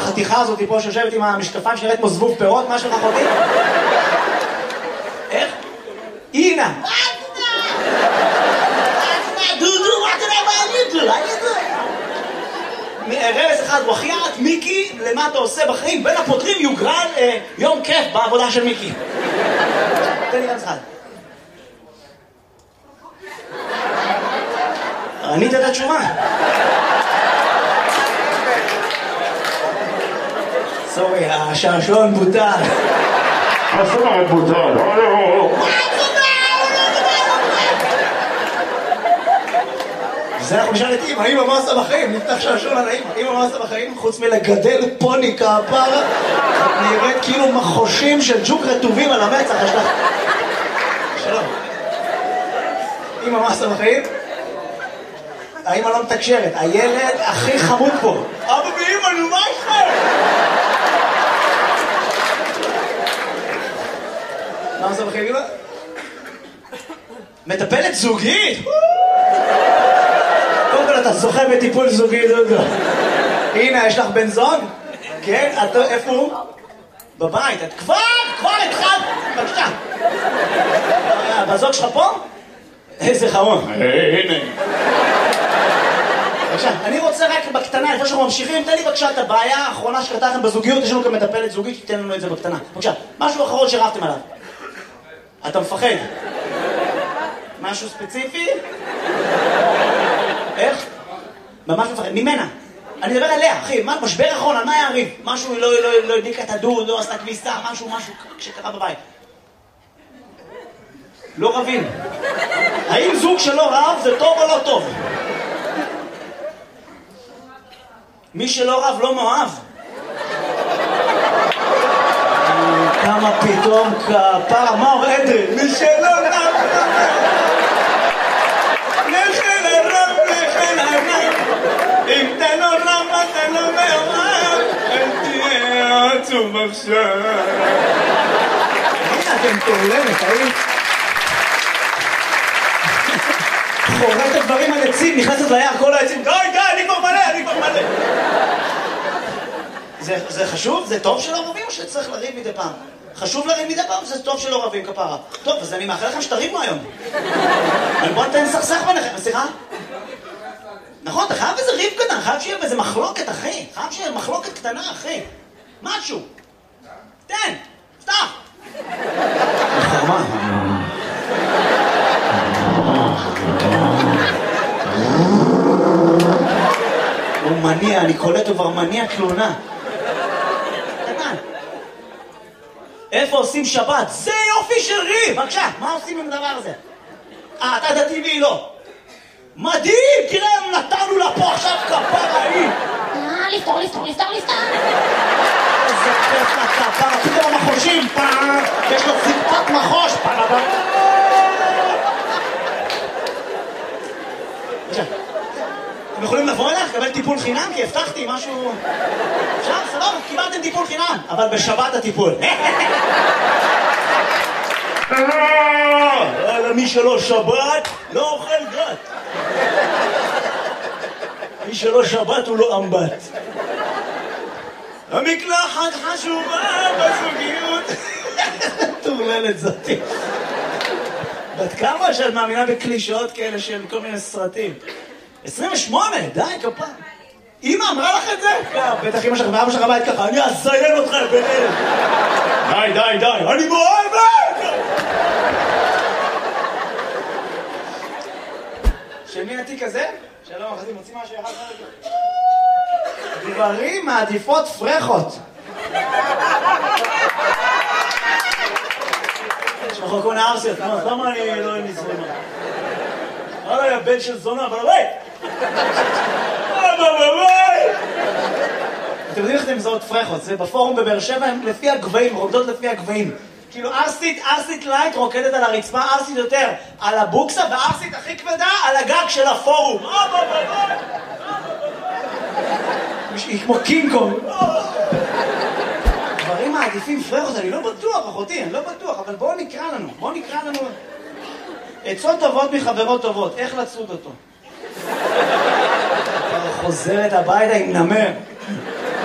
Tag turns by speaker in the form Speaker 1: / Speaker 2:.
Speaker 1: החתיכה הזאת פה שיושבת עם המשקפיים שנראית כמו זבוב פירות, מה שלך אחותי? איך? אינה! דודו, מה אתה יודע מה אני רמז אחד, וחיית מיקי, למה אתה עושה בחיים? בין הפותרים יוגרל יום כיף בעבודה של מיקי. תן לי רמז אחד. ענית את התשובה. סורי, השעשועון בוטל.
Speaker 2: השעשועון בוטל.
Speaker 1: זה אנחנו נשאל את אמא, אמא מה עושה בחיים? נפתח שעשועון על האמא. אמא מה עושה בחיים? חוץ מלגדל פוני כפרה, נראית כאילו מחושים של ג'וק רטובים על המצח. שלום. אמא מה עושה בחיים? האמא לא מתקשרת, הילד הכי חמוד פה. אבא ואמא, נו מה איתכם? מה עושה בחיים אמא? מטפלת זוגית? קודם כל אתה זוכה בטיפול זוגי, דודו. הנה, יש לך בן זוג? כן? איפה הוא? בבית. את כבר התחלת. בבקשה. בזוג שלך פה? איזה חמוד.
Speaker 2: הנה.
Speaker 1: בבקשה, אני רוצה רק בקטנה, לפני שאנחנו ממשיכים, תן לי בבקשה את הבעיה האחרונה שקרתה לכם בזוגיות, יש לנו כמטפלת זוגית, שתיתן לנו את זה בקטנה. בבקשה, משהו אחרון שרבתם עליו. אתה מפחד? משהו ספציפי? איך? ממש מפחד, ממנה. אני מדבר עליה, אחי, משבר אחרון, על מה יעריב? משהו לא הדליקה את הדוד, לא עשתה כביסה, משהו שקרה בבית. לא רבים. האם זוג שלא רב זה טוב או לא טוב? מי שלא רב לא מאוהב. כמה פתאום כפרה, מה אומר אדרי? מי שלא רב לכן הרב, לכן הרב. אם אתה לא רב, אתה לא מאוהב, אל תהיה עצוב עכשיו. הנה אתם תולמת, האם? חורט הדברים על עצים, נכנסת ליער כל העצים, די, אני כבר מלא. זה חשוב? זה טוב שלא רבים או שצריך לריב מדי פעם? חשוב לריב מדי פעם, זה טוב שלא רבים כפרה. טוב, אז אני מאחל לכם שתריבו היום. בוא נתן סכסך ביניכם, סליחה? נכון, אתה חייב איזה ריב קטן, חייב שיהיה באיזה מחלוקת, אחי. חייב שיהיה מחלוקת קטנה, אחי. משהו. תן, פתח. חרמה. הוא מניע, אני קולט כבר מניע תלונה. קטן. איפה עושים שבת? זה יופי של ריב! בבקשה, מה עושים עם הדבר הזה? אתה דתי והיא לא. מדהים! תראה, נתנו לה פה עכשיו כפרה היא! לפתור! איזה כיף לכפרה, פתאום המחושים פעם, יש לו ציפת מחוש פעם. אתם יכולים לבוא אליך, לקבל טיפול חינם, כי הבטחתי משהו... עכשיו, סבבה, קיבלתם טיפול חינם, אבל בשבת הטיפול. מי שלא שבת, לא אוכל גת. מי שלא שבת הוא לא אמבט. המקלחת חשובה בזוגיות. תורללת זאתי. בת כמה שאת מאמינה בקלישאות כאלה של כל מיני סרטים? 28, די, כפה. אמא אמרה לך את זה? בטח אמא שלך ואבא שלך בית ככה, אני אזיין אותך ביניהם. די, אני מאוהבת! של מי התיק הזה? שלום, אחרי מוציא משהו אחד חלק. גברים מעדיפות פרחות. שחוקו נערסיות, למה אני לא נזרמה? אולי הבן של זונה, אבל אולי! אתם יודעים איך אתם מזהות פרחות? זה בפורום בבאר שבע, הם לפי הגבהים, רוקדות לפי הגבהים. כאילו ארסית לייט רוקדת על הרצפה, ארסית יותר על הבוקסה, וארסית הכי כבדה על הגג של הפורום. היא כמו קינג קונג. דברים מעדיפים פרחות, אני לא בטוח, אחותי, אני לא בטוח, אבל בואו נקרא לנו. עצות טובות מחברות טובות, איך לצוד אותו? חוזרת הביתה עם נמר.